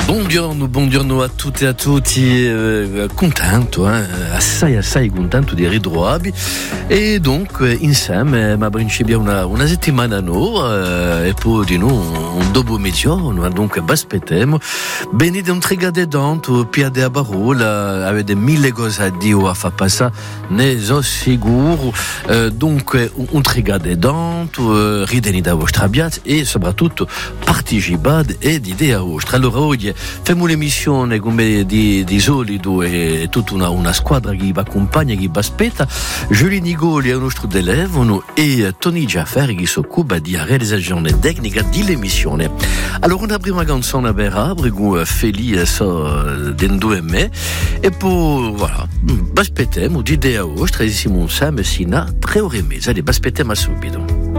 Buongiorno a tutti e a tutti, contento, assai contento di ritrovarvi e dunque insieme ma principia una settimana nuova e poi di nuovo un dopo mezzogiorno, dunque aspettiamo venite un trigade dentro piade a parola, avete mille cose a dire a far passare, ne sono sicuro, dunque un trigade dentro, rideni da vostra biat e soprattutto partecipate e di idea vostra. Allora oggi facciamo l'emissione come di solito e tutta una squadra che vi accompagna, che vi aspetta. Giulio Nigoli è il nostro telefono e Tony Giaffer che si occupa di realizzazione tecnica dell'emissione. Allora una prima canzone per apre con Felice del 2 me e poi voilà, aspettiamo di idea vostra e siamo insieme sino a 3 ore e mezza. Allora, aspettiamo subito.